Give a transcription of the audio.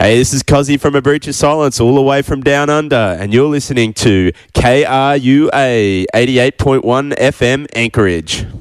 Hey, this is Cozzy from A Breach of Silence, all the way from Down Under, and you're listening to KRUA 88.1 FM Anchorage.